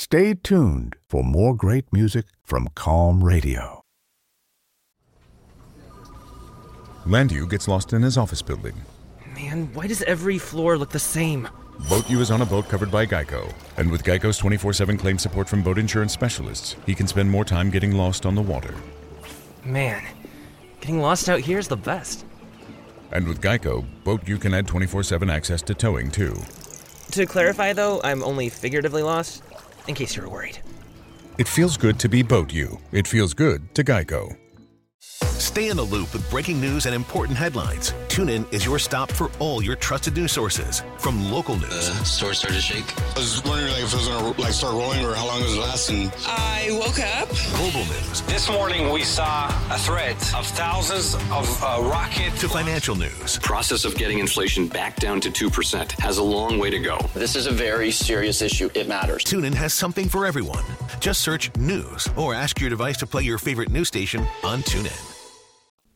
Stay tuned for more great music from Calm Radio. Landu gets lost in his office building. Man, why does every floor look the same? Boat U is on a boat covered by Geico. And with Geico's 24/7 claim support from boat insurance specialists, he can spend more time getting lost on the water. Man, getting lost out here is the best. And with Geico, Boat U can add 24/7 access to towing, too. To clarify, though, I'm only figuratively lost, in case you were worried. It feels good to be Boat U. It feels good to Geico. Stay in the loop with breaking news and important headlines. TuneIn is your stop for all your trusted news sources. From local news. Store started to shake. I was wondering if it was going to start rolling or how long it was lasting. I woke up. Global news. This morning we saw a threat of thousands of rockets. To financial news. Process of getting inflation back down to 2% has a long way to go. This is a very serious issue. It matters. TuneIn has something for everyone. Just search news or ask your device to play your favorite news station on TuneIn.